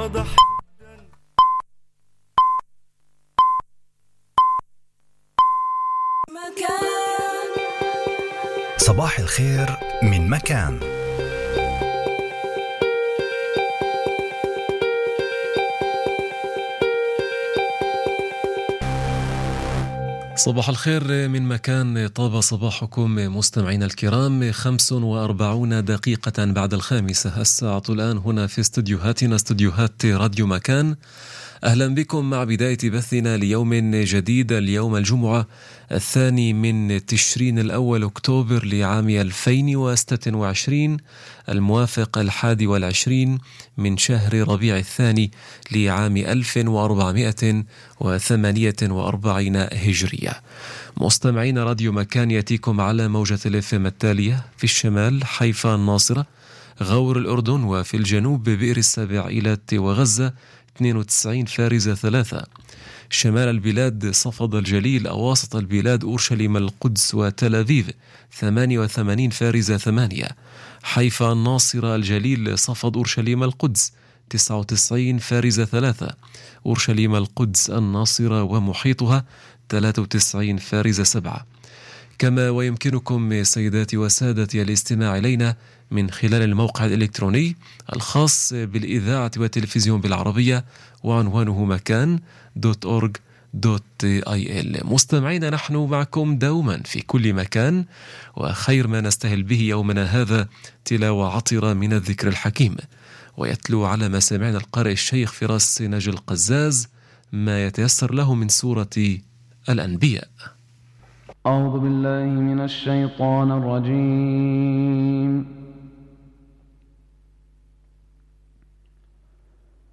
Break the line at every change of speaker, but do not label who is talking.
واضح.
صباح الخير من مكان.
صباح الخير من مكان. طاب صباحكم مستمعينا الكرام. 45 دقيقة بعد 5 الساعة الآن هنا في استديوهاتنا، استديوهات راديو مكان. أهلا بكم مع بداية بثنا ليوم جديد، اليوم الجمعة 2 من تشرين الأول أكتوبر لعام 2026، الموافق 21 من شهر ربيع الثاني لعام 1448 هجرية. مستمعين راديو مكان يأتيكم على موجة الFM التالية: في الشمال حيفا الناصرة، غور الأردن، وفي الجنوب بئر السبع إيلات وغزة 92 فارزة 3، شمال البلاد صفد الجليل، أواسط البلاد أورشليم القدس وتل أبيب 88 فارزة 8، حيفا الناصرة الجليل صفد أورشليم القدس 99 فارزة 3، أورشليم القدس الناصرة ومحيطها 93 فارزة 7. كما ويمكنكم سيداتي وسادتي الاستماع إلينا من خلال الموقع الإلكتروني الخاص بالإذاعة والتلفزيون بالعربية، وعنوانه مكان.org.il. مستمعين، نحن معكم دوما في كل مكان، وخير ما نستهل به يومنا هذا تلاوة عطرة من الذكر الحكيم. ويتلو على مسامعنا القارئ الشيخ فراس ناجي القزاز ما يتيسر له من سورة الأنبياء.
أعوذ بالله من الشيطان الرجيم.